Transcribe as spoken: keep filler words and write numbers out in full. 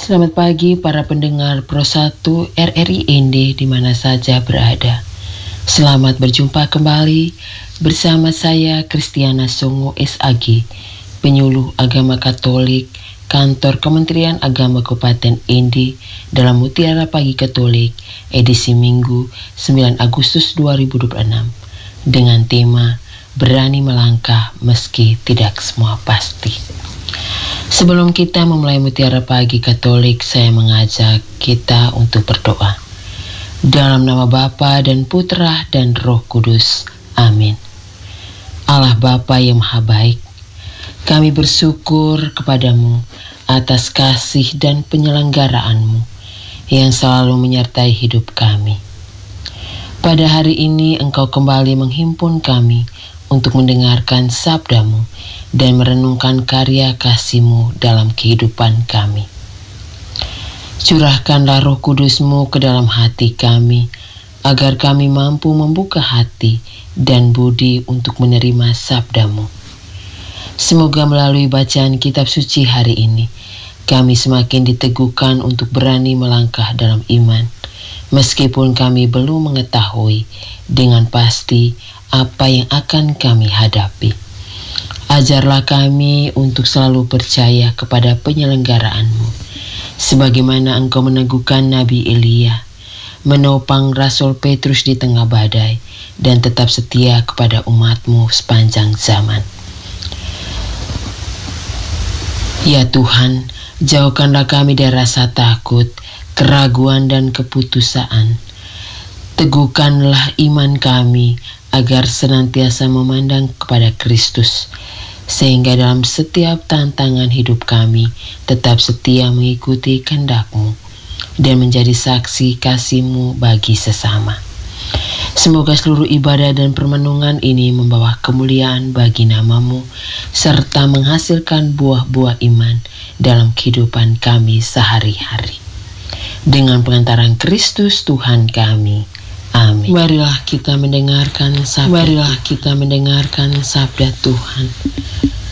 Selamat pagi para pendengar Pro satu R R I Ende di mana saja berada. Selamat berjumpa kembali bersama saya Kristiana Songo S A G, penyuluh agama Katolik, Kantor Kementerian Agama Kabupaten Ende dalam Mutiara Pagi Katolik edisi Minggu sembilan Agustus dua ribu dua puluh enam dengan tema Berani Melangkah Meski Tidak Semua Pasti. Sebelum kita memulai Mutiara Pagi Katolik, saya mengajak kita untuk berdoa. Dalam nama Bapa dan Putra dan Roh Kudus. Amin. Allah Bapa yang Maha Baik, kami bersyukur kepadamu atas kasih dan penyelenggaraanmu yang selalu menyertai hidup kami. Pada hari ini Engkau kembali menghimpun kami untuk mendengarkan sabdamu dan merenungkan karya kasih-Mu dalam kehidupan kami. Curahkanlah Roh Kudus-Mu ke dalam hati kami, agar kami mampu membuka hati dan budi untuk menerima sabda-Mu. Semoga melalui bacaan kitab suci hari ini, kami semakin diteguhkan untuk berani melangkah dalam iman, meskipun kami belum mengetahui dengan pasti apa yang akan kami hadapi. Ajarlah kami untuk selalu percaya kepada penyelenggaraan-Mu, sebagaimana Engkau meneguhkan Nabi Elia, menopang Rasul Petrus di tengah badai, dan tetap setia kepada umat-Mu sepanjang zaman. Ya Tuhan, jauhkanlah kami dari rasa takut, keraguan, dan keputusaan. Teguhkanlah iman kami agar senantiasa memandang kepada Kristus, sehingga dalam setiap tantangan hidup kami tetap setia mengikuti kehendak-Mu dan menjadi saksi kasih-Mu bagi sesama. Semoga seluruh ibadah dan permenungan ini membawa kemuliaan bagi nama-Mu serta menghasilkan buah-buah iman dalam kehidupan kami sehari-hari. Dengan pengantaran Kristus Tuhan kami. Amin. Marilah kita mendengarkan sabda. Marilah kita mendengarkan sabda Tuhan.